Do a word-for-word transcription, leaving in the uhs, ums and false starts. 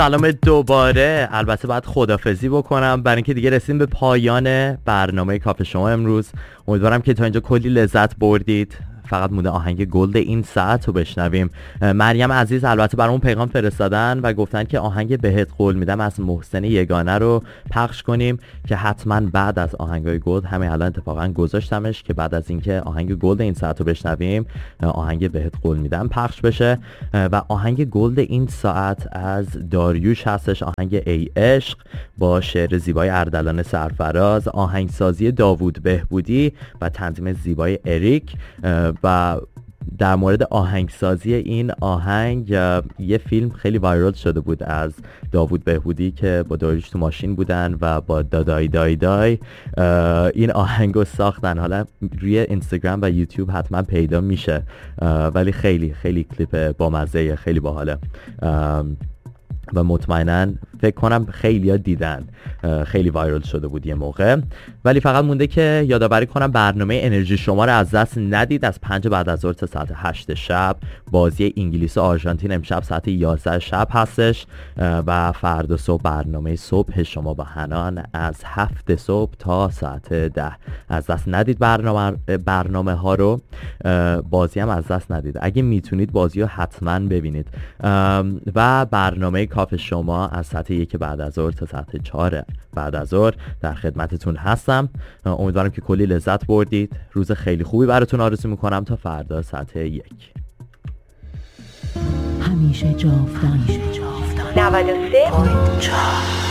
سلام دوباره. البته باید خدافظی بکنم برای اینکه دیگه رسیدیم به پایان برنامه کافه شما امروز. امیدوارم که تا اینجا کلی لذت بردید. فقط مونده آهنگ گلد این ساعت رو بشنویم. مریم عزیز البته برامون پیغام فرستادن و گفتن که آهنگ بهت قول میدم از محسن یگانه رو پخش کنیم که حتما بعد از آهنگای گلد، همین الان اتفاقا گذاشتمش که بعد از اینکه آهنگ گلد این ساعت رو بشنویم آهنگ بهت قول میدم پخش بشه. و آهنگ گلد این ساعت از داریوش هستش، آهنگ ای عشق با شعر زیبای اردلان سرفراز، آهنگسازی داوود بهبودی و تنظیم زیبای اریک. و در مورد آهنگسازی این آهنگ یه فیلم خیلی وایرال شده بود از داوود بهبودی که با داریوش تو ماشین بودن و با دادای دای دای این آهنگ رو ساختن. حالا روی اینستاگرام و یوتیوب حتما پیدا میشه، ولی خیلی خیلی کلیپ بامزه، خیلی باحاله و مطمئنا فکر کنم خیلی ها دیدن، خیلی وایرال شده بود یه موقع. ولی فقط مونده که یادآوری کنم برنامه انرژی شما رو از دست ندید. از پنج بعد از ظهر تا ساعت هشت شب بازی انگلیس و آرژانتین امشب ساعت یازده شب هستش و فردا صبح برنامه صبح شما با حنان از هفت صبح تا ساعت ده. از دست ندید برنامه برنامه ها رو، بازی هم از دست ندید. اگه میتونید بازی رو حتما ببینید. و برنامه کافه شما از ساعت یک بعد از ظهر تا ساعت چهار بعد از ظهر در خدمتتون هستم. امیدوارم که کلی لذت بردید. روز خیلی خوبی براتون آرزو میکنم تا فردا ساعت یک. همیشه جاودان. نود و سه